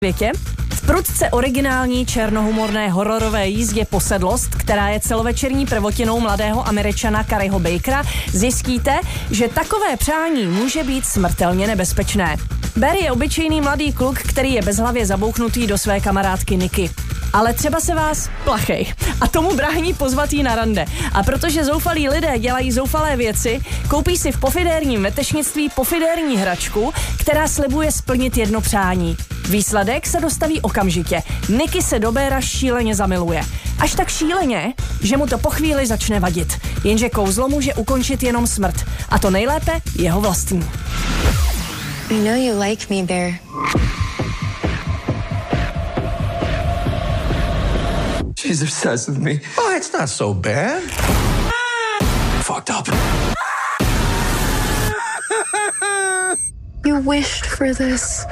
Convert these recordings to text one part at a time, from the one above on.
světě. V prudce originální černohumorné hororové jízdě Posedlost, která je celovečerní prvotinou mladého Američana Careyho Bakera, zjistíte, že takové přání může být smrtelně nebezpečné. Barry je obyčejný mladý kluk, který je bezhlavě zabouchnutý do své kamarádky Nicky. Ale třeba se vás plachej a tomu brání pozvat jí na rande. A protože zoufalí lidé dělají zoufalé věci, koupí si v pofidérním vetešnictví pofidérní hračku, která slibuje splnit jedno přání. Výsledek se dostaví okamžitě. Nicky se do Béra šíleně zamiluje. Až tak šíleně, že mu to po chvíli začne vadit. Jenže kouzlo může ukončit jenom smrt. A to nejlépe jeho vlastní. I know you like me, Bear. She's obsessed with me. Oh, it's not so bad. Fucked up. You wished for this.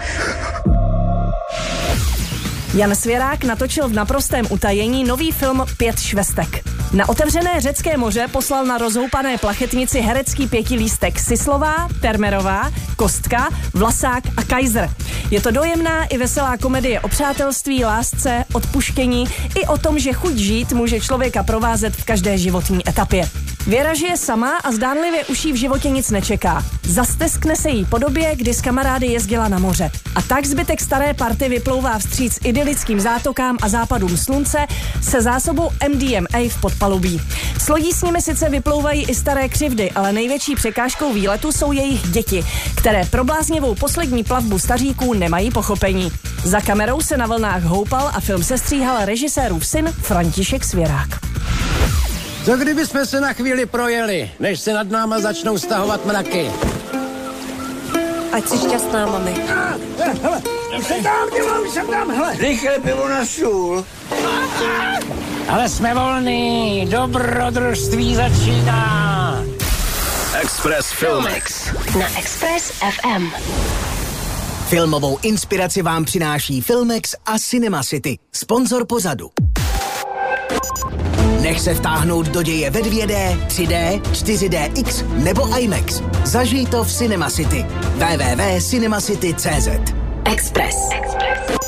Jan Svěrák natočil v naprostém utajení nový film 5 švestek. Na otevřené řecké moře poslal na rozhoupané plachetnici herecký 5lístek Sislová, Termerová, Kostka, Vlasák a Kaiser. Je to dojemná i veselá komedie o přátelství, lásce, odpuštění i o tom, že chuť žít může člověka provázet v každé životní etapě. Věra žije sama a zdánlivě už jí v životě nic nečeká. Zasteskne se jí po době, kdy s kamarády jezdila na moře. A tak zbytek staré party vyplouvá vstříc idylickým zátokám a západům slunce se zásobou MDMA v podpalubí. S lodí s nimi sice vyplouvají i staré křivdy, ale největší překážkou výletu jsou jejich děti, které pro bláznivou poslední plavbu staříků nemají pochopení. Za kamerou se na vlnách houpal a film sestříhal režisérův syn František Svěrák. Co kdyby jsme se na chvíli projeli, než se nad náma začnou stahovat mraky? Ať jsi šťastná, mami. Hele, už jsem tam, hele. Rychle pivo na sůl. Ale jsme volní, dobrodružství začíná. Express Filmex. Na Express FM. Filmovou inspiraci vám přináší Filmex a Cinema City, sponzor pořadu. Nech se vtáhnout do děje ve 2D, 3D, 4DX nebo IMAX. Zažij to v Cinema City. www.cinemacity.cz. Express.